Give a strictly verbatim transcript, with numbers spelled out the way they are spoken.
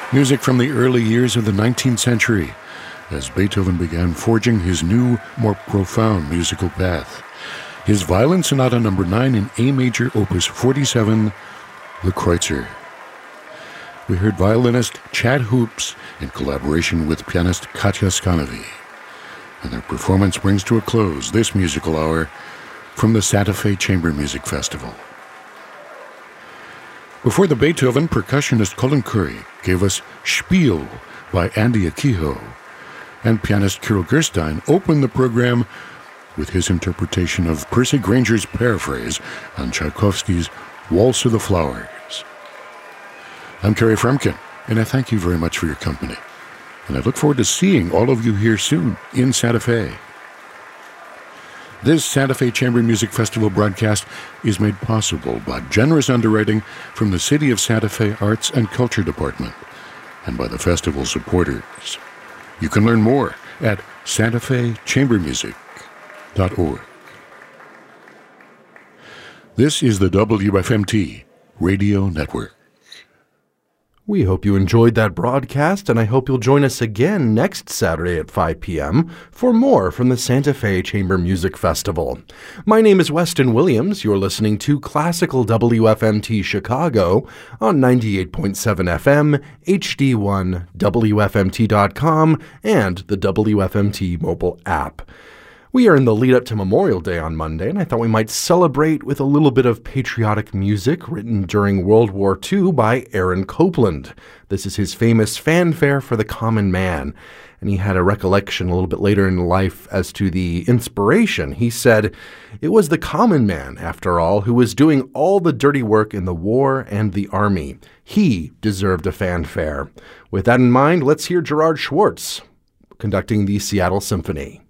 Music from the early years of the nineteenth century, as Beethoven began forging his new, more profound musical path. His Violin Sonata number nine in A major, opus forty-seven, the Kreutzer. We heard violinist Chad Hoops in collaboration with pianist Katja Scanevi. And their performance brings to a close this musical hour from the Santa Fe Chamber Music Festival. Before the Beethoven, percussionist Colin Curry gave us Spiel by Andy Akiho, and pianist Kirill Gerstein opened the program with his interpretation of Percy Granger's paraphrase on Tchaikovsky's Waltz of the Flowers. I'm Kerry Frumkin, and I thank you very much for your company. And I look forward to seeing all of you here soon in Santa Fe. This Santa Fe Chamber Music Festival broadcast is made possible by generous underwriting from the City of Santa Fe Arts and Culture Department and by the festival supporters. You can learn more at santa fe chamber music dot org. This is the W F M T Radio Network. We hope you enjoyed that broadcast, and I hope you'll join us again next Saturday at five p.m. for more from the Santa Fe Chamber Music Festival. My name is Weston Williams. You're listening to Classical W F M T Chicago on ninety-eight point seven F M, H D one, W F M T dot com, and the W F M T mobile app. We are in the lead up to Memorial Day on Monday, and I thought we might celebrate with a little bit of patriotic music written during World War Two by Aaron Copland. This is his famous Fanfare for the Common Man, and he had a recollection a little bit later in life as to the inspiration. He said, "It was the common man, after all, who was doing all the dirty work in the war and the army. He deserved a fanfare." With that in mind, let's hear Gerard Schwartz conducting the Seattle Symphony.